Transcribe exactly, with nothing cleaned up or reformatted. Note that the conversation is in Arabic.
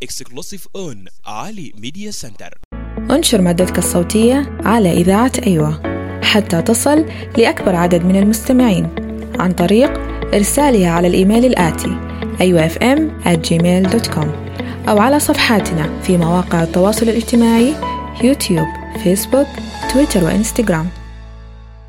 exclusive on علي ميديا سنتر. انشر مادتك الصوتية على إذاعة أيوة حتى تصل لأكبر عدد من المستمعين عن طريق إرسالها على الإيميل الآتي أيوة إف إم آت جيميل دوت كوم أو على صفحاتنا في مواقع التواصل الاجتماعي يوتيوب، فيسبوك، تويتر وإنستغرام.